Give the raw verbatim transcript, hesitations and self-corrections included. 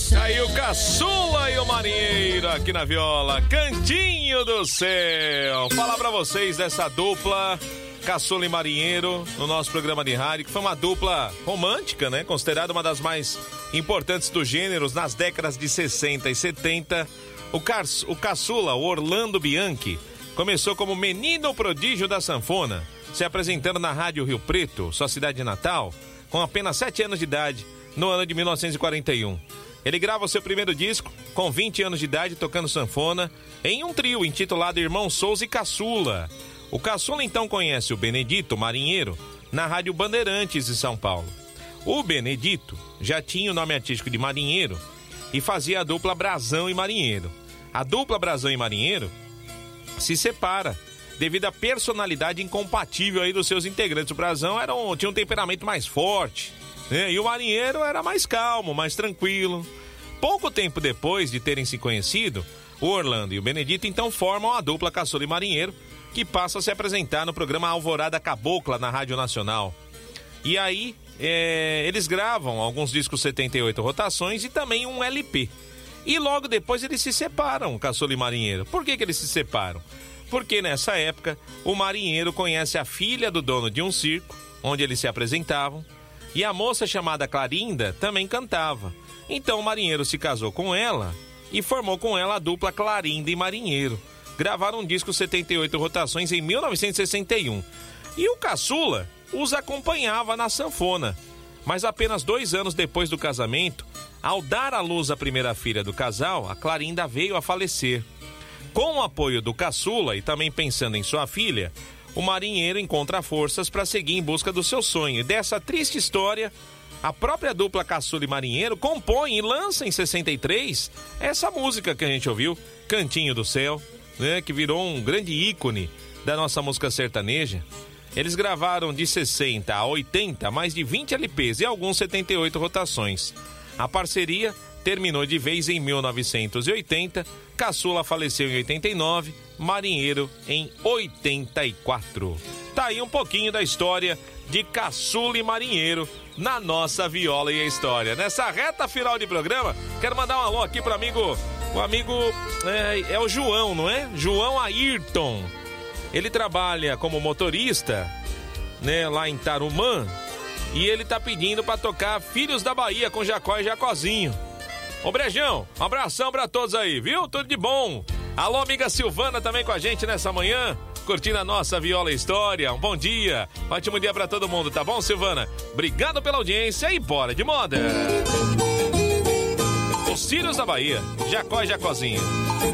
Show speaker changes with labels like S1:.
S1: Aí o Caçula e o Marinheiro aqui na viola, Cantinho do Céu. Falar pra vocês dessa dupla Caçula e Marinheiro no nosso programa de rádio, que foi uma dupla romântica, né? Considerada uma das mais importantes dos gêneros nas décadas de sessenta e setenta. O, Car... o Caçula, o Orlando Bianchi, começou como menino prodígio da sanfona, se apresentando na Rádio Rio Preto, sua cidade natal, com apenas sete anos de idade, no ano de mil novecentos e quarenta e um. Ele grava o seu primeiro disco, com vinte anos de idade, tocando sanfona, em um trio intitulado Irmão Souza e Caçula. O Caçula então conhece o Benedito Marinheiro na Rádio Bandeirantes de São Paulo. O Benedito já tinha o nome artístico de Marinheiro e fazia a dupla Brasão e Marinheiro. A dupla Brasão e Marinheiro se separa devido à personalidade incompatível aí dos seus integrantes. O Brasão era um, tinha um temperamento mais forte, né? E o Marinheiro era mais calmo, mais tranquilo. Pouco tempo depois de terem se conhecido, o Orlando e o Benedito então formam a dupla Caçula e Marinheiro, que passa a se apresentar no programa Alvorada Cabocla na Rádio Nacional. E aí, é, eles gravam alguns discos setenta e oito rotações e também um L P. E logo depois eles se separam, Caçula e Marinheiro. Por que que eles se separam? Porque nessa época, o Marinheiro conhece a filha do dono de um circo, onde eles se apresentavam, e a moça chamada Clarinda também cantava. Então o Marinheiro se casou com ela e formou com ela a dupla Clarinda e Marinheiro. Gravaram um disco setenta e oito rotações em mil novecentos e sessenta e um. E o Caçula os acompanhava na sanfona. Mas apenas dois anos depois do casamento, ao dar à luz a primeira filha do casal, a Clarinda veio a falecer. Com o apoio do Caçula e também pensando em sua filha, o Marinheiro encontra forças para seguir em busca do seu sonho. E dessa triste história, a própria dupla Caçula e Marinheiro compõe e lança em sessenta e três essa música que a gente ouviu, Cantinho do Céu, né, que virou um grande ícone da nossa música sertaneja. Eles gravaram de sessenta a oitenta mais de vinte L Ps e alguns setenta e oito rotações. A parceria terminou de vez em mil novecentos e oitenta, Caçula faleceu em oitenta e nove, Marinheiro em oitenta e quatro. Tá aí um pouquinho da história de Caçula e Marinheiro na nossa Viola e a História. Nessa reta final de programa, quero mandar um alô aqui pro amigo, o amigo é, é o João, não é? João Ayrton. Ele trabalha como motorista, né, lá em Tarumã, e ele tá pedindo pra tocar Filhos da Bahia com Jacó e Jacozinho. Ô Brejão, um abração pra todos aí, viu? Tudo de bom. Alô, amiga Silvana também com a gente nessa manhã, curtindo a nossa Viola e História. Um bom dia, ótimo dia pra todo mundo, tá bom, Silvana? Obrigado pela audiência e bora de moda. Os Filhos da Bahia, Jacó e Jacozinho.